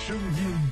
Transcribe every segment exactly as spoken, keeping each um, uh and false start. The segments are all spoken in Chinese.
声音。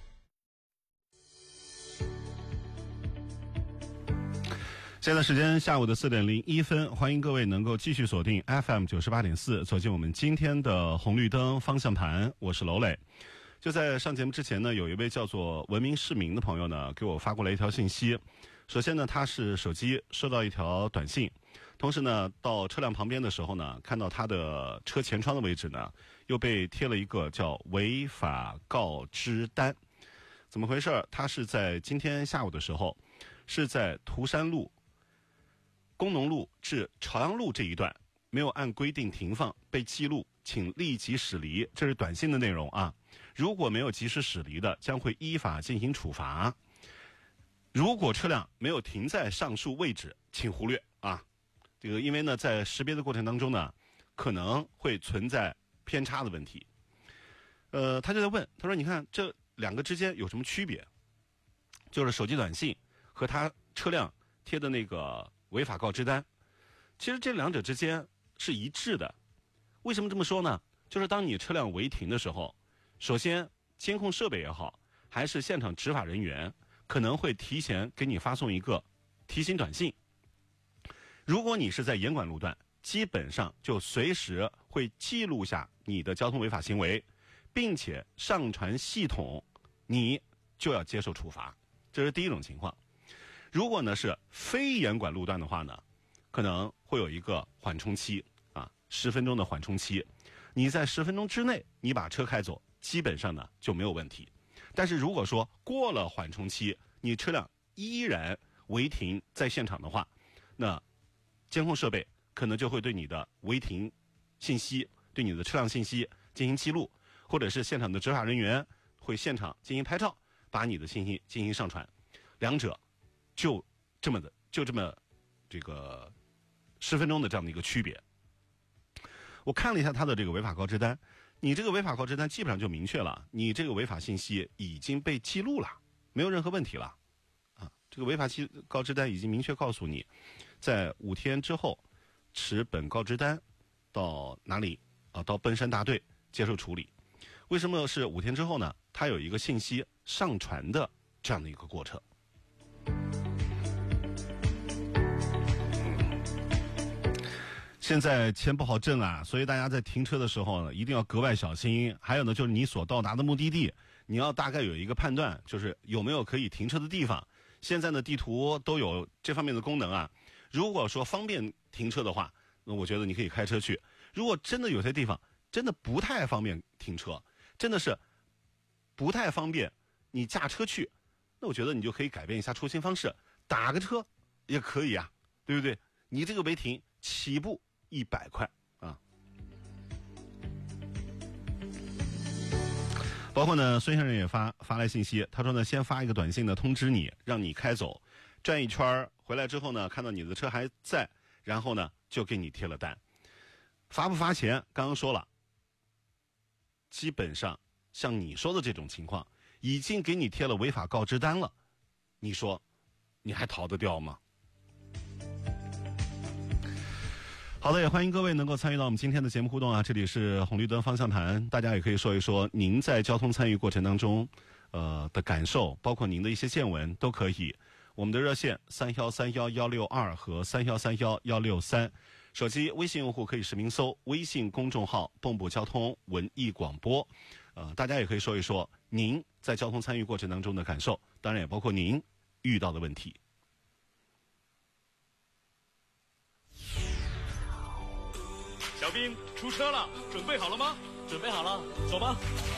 现在时间下午的四点零一分，欢迎各位能够继续锁定 F M 九十八点四，走进我们今天的红绿灯方向盘。我是娄磊。就在上节目之前呢，有一位叫做文明市民的朋友呢，给我发过来一条信息。首先呢，他是手机收到一条短信，同时呢，到车辆旁边的时候呢，看到他的车前窗的位置呢，又被贴了一个叫违法告知单。怎么回事？他是在今天下午的时候，是在涂山路工农路至朝阳路这一段没有按规定停放，被记录，请立即驶离。这是短信的内容啊。如果没有及时驶离的，将会依法进行处罚。如果车辆没有停在上述位置，请忽略啊。这个因为呢，在识别的过程当中呢，可能会存在偏差的问题。呃，他就在问，他说：“你看这两个之间有什么区别？就是手机短信和他车辆贴的那个违法告知单，其实这两者之间是一致的。为什么这么说呢？就是当你车辆违停的时候，首先监控设备也好，还是现场执法人员可能会提前给你发送一个提醒短信。如果你是在严管路段，基本上就随时会记录下你的交通违法行为，并且上传系统，你就要接受处罚。这是第一种情况。如果呢是非严管路段的话呢，可能会有一个缓冲期啊，十分钟的缓冲期。你在十分钟之内，你把车开走，基本上呢就没有问题。但是如果说过了缓冲期，你车辆依然违停在现场的话，那监控设备可能就会对你的违停信息、对你的车辆信息进行记录，或者是现场的执法人员会现场进行拍照，把你的信息进行上传。两者就这么的，就这么这个十分钟的这样的一个区别。我看了一下他的这个违法告知单，你这个违法告知单基本上就明确了，你这个违法信息已经被记录了，没有任何问题了啊。这个违法记告知单已经明确告诉你，在五天之后持本告知单到哪里啊？到奔山大队接受处理。为什么是五天之后呢？它有一个信息上传的这样的一个过程。现在钱不好挣啊，所以大家在停车的时候呢，一定要格外小心。还有呢，就是你所到达的目的地，你要大概有一个判断，就是有没有可以停车的地方。现在的地图都有这方面的功能啊。如果说方便停车的话，那我觉得你可以开车去。如果真的有些地方真的不太方便停车，真的是不太方便你驾车去，那我觉得你就可以改变一下出行方式，打个车也可以啊，对不对？你这个违停起步一百块啊。包括呢，孙先生也发发来信息，他说呢，先发一个短信呢通知你，让你开走，转一圈回来之后呢，看到你的车还在，然后呢就给你贴了单。罚不罚钱？刚刚说了，基本上像你说的这种情况，已经给你贴了违法告知单了，你说你还逃得掉吗？好的，也欢迎各位能够参与到我们今天的节目互动啊！这里是红绿灯方向盘，大家也可以说一说您在交通参与过程当中，呃的感受，包括您的一些见闻都可以。我们的热线三幺三幺幺六二和三幺三幺幺六三，手机微信用户可以实名搜微信公众号“蚌埠交通文艺广播”。呃，大家也可以说一说您在交通参与过程当中的感受，当然也包括您遇到的问题。 小兵出车了，准备好了吗？ 准备好了，走吧。